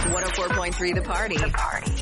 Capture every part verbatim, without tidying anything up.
one oh four point three The Party. The Party.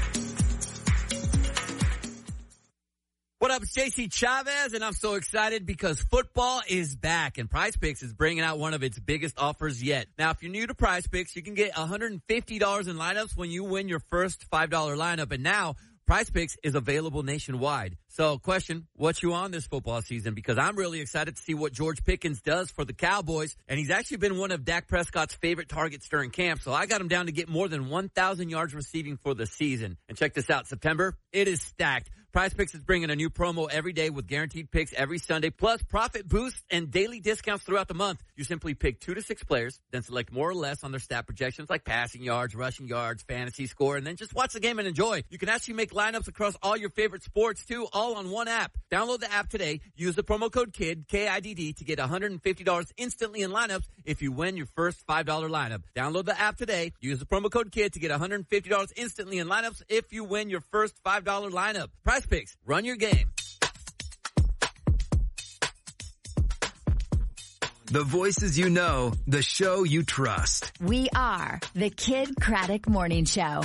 What up, it's J C Chavez, and I'm so excited because football is back, and Prize Picks is bringing out one of its biggest offers yet. Now, if you're new to Prize Picks, you can get one hundred fifty dollars in lineups when you win your first five dollar lineup, and now Prize Picks is available nationwide. So, question, what you on this football season? Because I'm really excited to see what George Pickens does for the Cowboys, and he's actually been one of Dak Prescott's favorite targets during camp, so I got him down to get more than one thousand yards receiving for the season. And check this out, September, it is stacked. Prize Picks is bringing a new promo every day with guaranteed picks every Sunday, plus profit boosts and daily discounts throughout the month. You simply pick two to six players, then select more or less on their stat projections like passing yards, rushing yards, fantasy score, and then just watch the game and enjoy. You can actually make lineups across all your favorite sports, too, all on one app. Download the app today. Use the promo code KIDD, K I D D, to get one hundred fifty dollars instantly in lineups if you win your first five dollar lineup. Download the app today. Use the promo code KIDD to get one hundred fifty dollars instantly in lineups if you win your first five dollar lineup. Prize Picks. Run your game. The voices you know, the show you trust. We are the Kid Craddock Morning Show.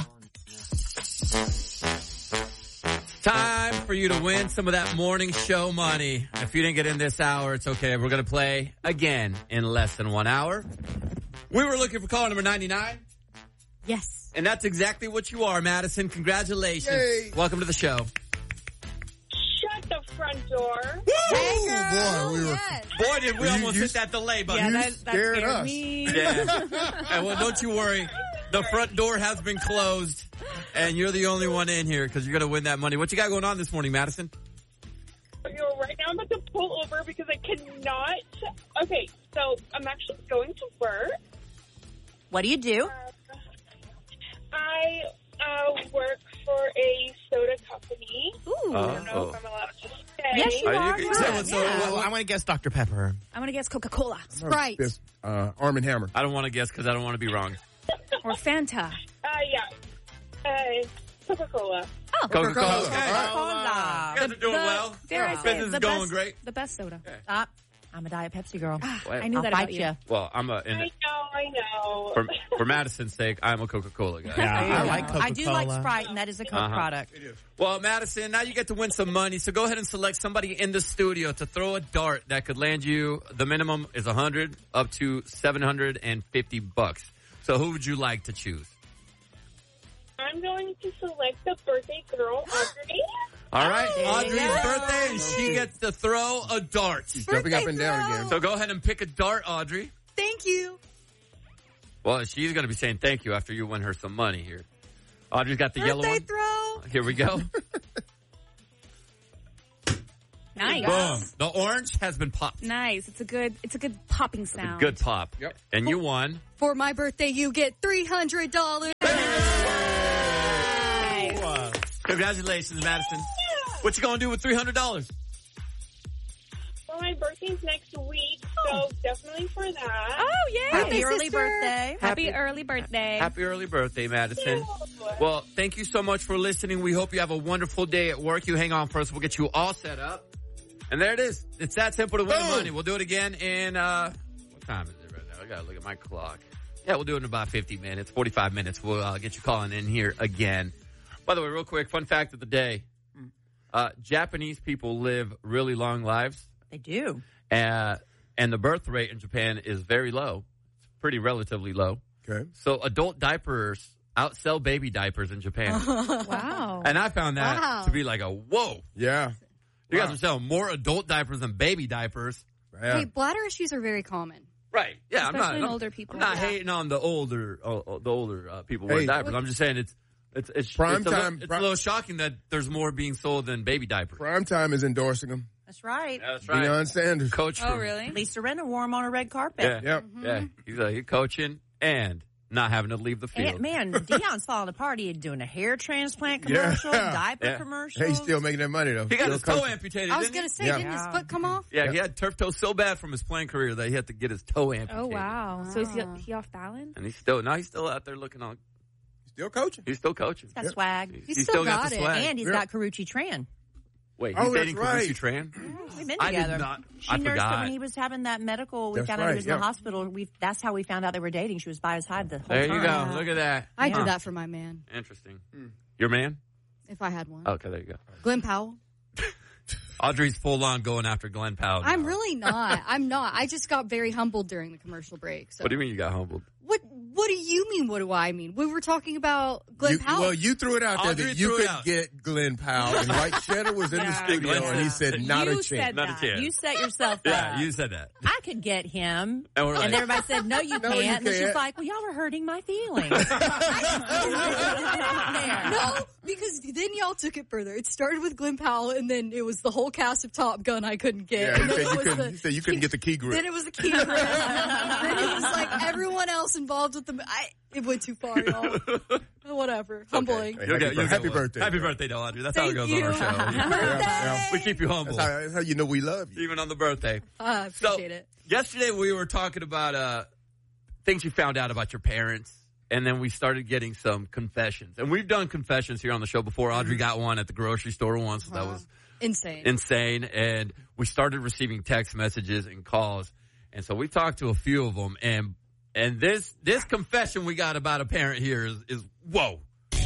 Time for you to win some of that morning show money. If you didn't get in this hour, it's okay. We're going to play again in less than one hour. We were looking for caller number ninety-nine. Yes. And that's exactly what you are, Madison. Congratulations. Yay. Welcome to the show. Shut the front door. Hey, girl. Boy, we were, Yes. Boy, did we You- almost you- hit that delay button. Yeah, You that, that scared scared us. me. Yeah. And well, don't you worry. The front door has been closed, and you're the only one in here because you're going to win that money. What you got going on this morning, Madison? You know, right now I'm about to pull over because I cannot. Okay, so I'm actually going to work. What do you do? Uh, I uh, work for a soda company. Ooh. I don't know if I'm allowed to say. Yes, you Are you- are. you Go said ahead. what's Yeah. up? Well, I want to guess Doctor Pepper. I'm going to guess Coca-Cola, Sprite, This, uh, Arm and Hammer. I don't want to guess because I don't want to be wrong. or Fanta. Uh, yeah. Uh, Coca-Cola. Oh, Coca-Cola. Coca-Cola. Okay. Coca-Cola. You guys are doing well. Dare I Yeah. say Business it, is the going best, great. The best soda. Stop. I'm a Diet Pepsi girl. I knew I'll that fight about you. you. Well, I'm a, in I it, know, I know. for, for Madison's sake, I'm a Coca-Cola guy. Yeah, I like Coca-Cola. I do like Sprite, and that is a Coke Uh-huh. product. Well, Madison, now you get to win some money, so go ahead and select somebody in the studio to throw a dart that could land you. The minimum is one hundred up to seven hundred fifty bucks. So who would you like to choose? I'm going to select the birthday girl, Audrey. All right, There you Audrey's go. birthday, and she gets to throw a dart. She's jumping up and down again. So go ahead and pick a dart, Audrey. Thank you. Well, she's going to be saying thank you after you win her some money here. Audrey's got the yellow Birthday one. throw. Here we go. Nice. Boom. The orange has been popped. Nice. It's a good. It's a good popping sound. Good pop. Yep. And you won. For my birthday, you get three hundred dollars. Congratulations, Madison. What you going to do with three hundred dollars? Well, my birthday's next week, so definitely for that. Oh, yay. Happy early birthday. Happy early birthday. Happy early birthday, Madison. Well, thank you so much for listening. We hope you have a wonderful day at work. You hang on first. We'll get you all set up. And there it is. It's that simple to win the Boom. money. We'll do it again in, uh, what time is it right now? I got to look at my clock. Yeah, we'll do it in about fifty minutes, forty-five minutes. We'll uh, get you calling in here again. By the way, real quick, fun fact of the day. Uh, Japanese people live really long lives. They do. Uh, and the birth rate in Japan is very low. It's pretty relatively low. Okay. So adult diapers outsell baby diapers in Japan. Wow. And I found that Wow. to be like a, whoa. Yeah. You guys Wow. are selling more adult diapers than baby diapers. Yeah. Hey, bladder issues are very common. Right. Yeah, I'm Especially not. in I'm, older people. I'm not Yeah. hating on the older, uh, uh, the older uh, people Hey. wearing diapers. I'm just saying it's, it's, it's, Prime it's, a, time- little, it's prime- a little shocking that there's more being sold than baby diapers. Prime Time is endorsing them. That's right. Yeah, that's right. Deion Sanders. Coach. Oh, from- really? Lisa Renner wore them on a red carpet. Yeah. Yep. Yeah. He's, uh, he's coaching and not having to leave the field. And, man, Deion's falling apart. He's doing a hair transplant commercial, Yeah. diaper Yeah. commercial. Hey, he's still making that money, though. He got Still his toe coaching. amputated. I was didn't going he? to say, Yeah. didn't his Yeah. foot come off? Yeah, he had turf toe so bad from his playing career that he had to get his toe amputated. Oh, wow. So is he, he off balance? And he's still, now he's still out there looking on, Still coaching. he's still coaching. He's got swag. He's, He's he's still still got got the it. swag. And he's Yeah. got Karuchi Tran. Wait, he's Oh, dating that's right. Kabuki Tran? We've been I together. did not. She I nursed him forgot. when he was having that medical. We That's found out he right, was in yeah. the hospital. We That's how we found out they were dating. She was by his side the whole There time. you go. Look at that. I Yeah. did that for my man, Interesting. Your man? if I had one. Okay, there you go. Glenn Powell. Audrey's full on going after Glenn Powell. now. I'm really not. I'm not. I just got very humbled during the commercial break. So. What do you mean you got humbled? What What do you mean? What do I mean? We were talking about Glenn You, Powell. well, you threw it out there Audrey that you threw it could out. get Glenn Powell, and White Cheddar was in the Yeah. studio, Glenn and he said, "Not you a said chance." Not a that. chance. You set yourself Yeah, up. you said that. I could get him. And we're like- and everybody said, no, you No, can't. you And then she's can't. like, well, y'all were hurting my feelings. No, because then y'all took it further. It started with Glenn Powell, and then it was the whole cast of Top Gun I couldn't get. Yeah, and he then said it you was couldn't. the- He said you couldn't get the key grip. Then it was the key grip. Then it was like everyone else involved with the. I, it went too far, y'all. Whatever. Humbling. Hey, You'll happy, get- you'll happy get one. birthday. Happy bro. birthday to Audrey. That's how it Thank goes you. on our show. Yeah, yeah. We keep you humble. That's how, that's how you know we love you. Even on the birthday. I So, appreciate it. yesterday we were talking about uh, things you found out about your parents, and then we started getting some confessions. And we've done confessions here on the show before. Audrey got one at the grocery store once. That was Insane. insane. And we started receiving text messages and calls. And so we talked to a few of them. And and this this confession we got about a parent here is, is whoa.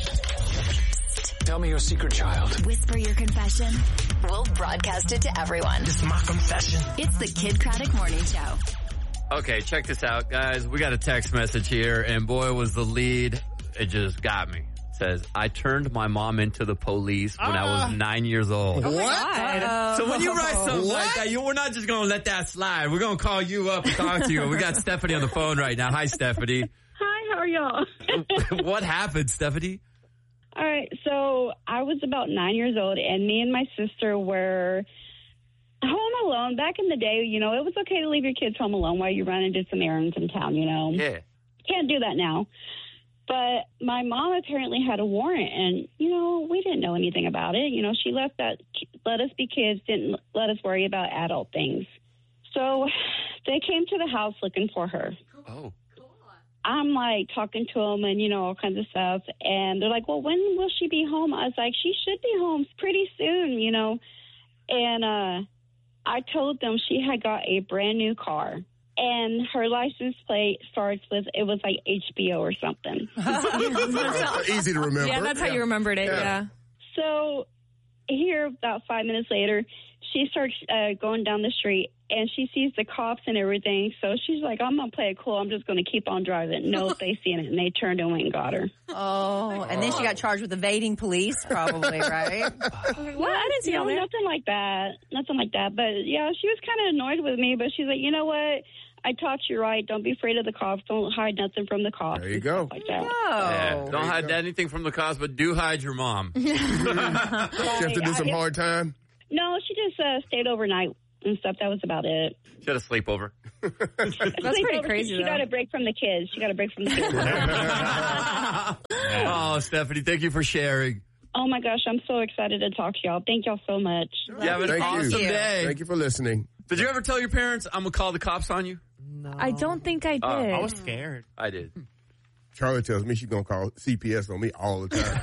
Tell me your secret, child. Whisper your confession. We'll broadcast it to everyone. It's my confession. It's the Kid Craddock Morning Show. Okay, check this out, guys. We got a text message here, and boy, was the lead. It just got me. It says, I turned my mom into the police when I was nine years old. What? So when you write something What? like that, you, we're not just going to let that slide. We're going to call you up and talk to you. We got Stephanie on the phone right now. Hi, Stephanie. Hi, how are y'all? What happened, Stephanie? All right, so I was about nine years old, and me and my sister were home alone. Back in the day, you know, it was okay to leave your kids home alone while you run and did some errands in town, you know. Yeah. Can't do that now. But my mom apparently had a warrant, and, you know, we didn't know anything about it. You know, she left that, let us be kids, didn't let us worry about adult things. So they came to the house looking for her. Oh. I'm like talking to them and, you know, all kinds of stuff. And they're like, well, when will she be home? I was like, she should be home pretty soon, you know. And uh, I told them she had got a brand new car. And her license plate starts with, it was like H B O or something. Easy to remember. Yeah, that's how you remembered it. Yeah. Yeah. So here, about five minutes later, she starts uh, going down the street, and she sees the cops and everything. So she's like, I'm going to play it cool. I'm just going to keep on driving. No, they seen it, and they turned and went and got her. Oh, and then she got charged with evading police, probably, right? What? I didn't see no, nothing like that. Nothing like that. But, yeah, she was kind of annoyed with me, but she's like, you know what? I taught you right. Don't be afraid of the cops. Don't hide nothing from the cops. There you go. Like that. Yeah. Oh. Don't hide anything from the cops, but do hide your mom. She have to do some I- hard time. No, she just uh, stayed overnight and stuff. That was about it. She had a sleepover. That's pretty crazy, She though. got a break from the kids. She got a break from the kids. Oh, Stephanie, thank you for sharing. Oh, my gosh. I'm so excited to talk to y'all. Thank y'all so much. You have an Thank awesome you. day. Thank you for listening. Did you ever tell your parents, I'm going to call the cops on you? I don't think I did. Uh, I was scared. I did. Charlie tells me she's going to call C P S on me all the time.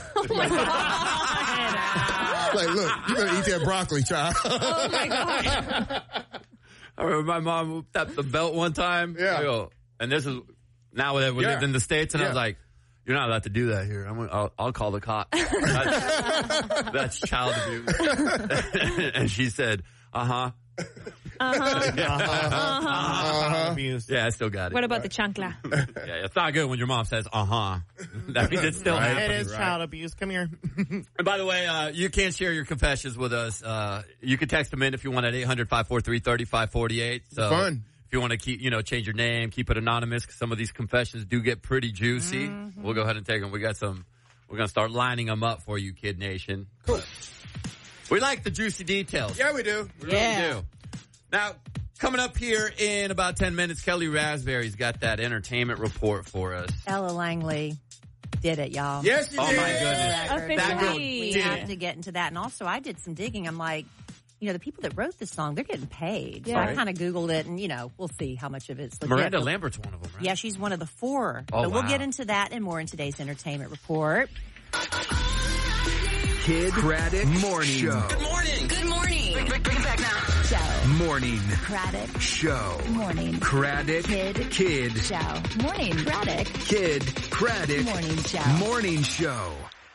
Like, look, you better eat that broccoli, child. Oh my god. I remember my mom whipped up the belt one time. Yeah. I go, and this is now that we Yeah. lived in the States, and I was Yeah. like, you're not allowed to do that here. I'm gonna, I'll, I'll call the cops. That's, that's child abuse. And she said, uh-huh. Uh-huh. Uh-huh. Abuse. Yeah, I still got it. What about the chancla? Yeah, it's not good when your mom says, uh-huh. That means it's still Right. It happening. is child abuse. Come here. And by the way, uh, you can share your confessions with us. Uh, you can text them in if you want at eight hundred, five four three, three five four eight. So Fun. if you want to keep, you know, change your name, keep it anonymous, 'cause some of these confessions do get pretty juicy. Mm-hmm. We'll go ahead and take them. We got some, we're going to start lining them up for you, Kid Nation. Cool. We like the juicy details. Yeah, we do. We really do. Now, coming up here in about ten minutes, Kelly Raspberry's got that entertainment report for us. Ella Langley did it, y'all. Yes, you Oh, did. my goodness. Record. Officially. That girl We did have it. to get into that. And also, I did some digging. I'm like, you know, the people that wrote this song, they're getting paid. So Yeah. I kind of Googled it, and, you know, we'll see how much of it's legit. Miranda But- Lambert's one of them, right? Yeah, she's one of the four. Oh, but we'll wow. get into that and more in today's entertainment report. Kid Craddock Morning Show. Good morning. Good Bring it back now. Show. Morning Craddock. show. Morning. Craddock Kid. Kid Show. Morning. Craddock. Kid Craddock Morning show. Morning show.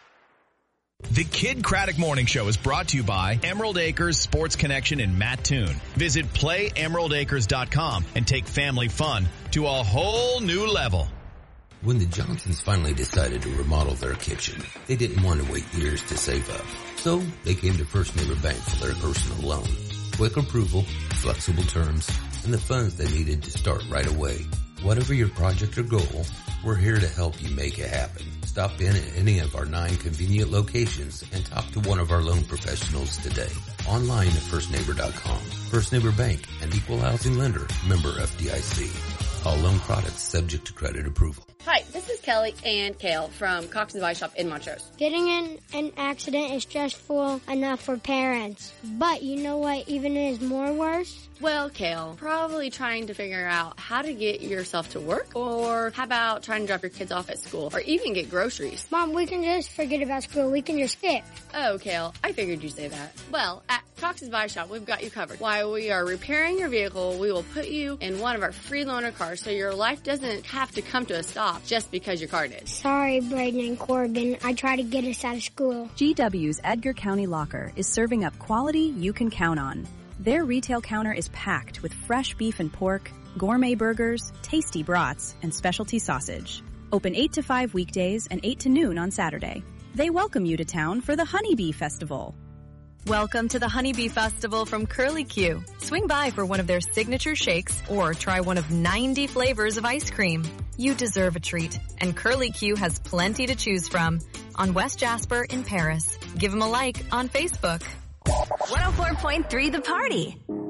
The Kid Craddock Morning Show is brought to you by Emerald Acres Sports Connection in Mattoon. Visit play emerald acres dot com and take family fun to a whole new level. When the Johnsons finally decided to remodel their kitchen, they didn't want to wait years to save up. So they came to First Neighbor Bank for their personal loan. Quick approval, flexible terms, and the funds they needed to start right away. Whatever your project or goal, we're here to help you make it happen. Stop in at any of our nine convenient locations and talk to one of our loan professionals today. Online at first neighbor dot com. First Neighbor Bank, an equal housing lender, member F D I C. All loan products subject to credit approval. Hi, this is Kelly and Kale from Cox and Vice Shop in Montrose. Getting in an accident is stressful enough for parents. But you know what even is more worse? Well, Kale, probably trying to figure out how to get yourself to work, or how about trying to drop your kids off at school, or even get groceries. Mom, we can just forget about school. We can just skip. Oh, Kale, I figured you'd say that. Well, at Cox and Vice Shop, we've got you covered. While we are repairing your vehicle, we will put you in one of our free loaner cars so your life doesn't have to come to a stop just because your car did. Sorry, Braden and Corbin. I try to get us out of school. G W's Edgar County Locker is serving up quality you can count on. Their retail counter is packed with fresh beef and pork, gourmet burgers, tasty brats, and specialty sausage. Open eight to five weekdays and eight to noon on Saturday. They welcome you to town for the Honeybee Festival. Welcome to the Honeybee Festival from Curly Q. Swing by for one of their signature shakes or try one of ninety flavors of ice cream. You deserve a treat, and Curly Q has plenty to choose from on West Jasper in Paris. Give them a like on Facebook. one oh four point three The Party.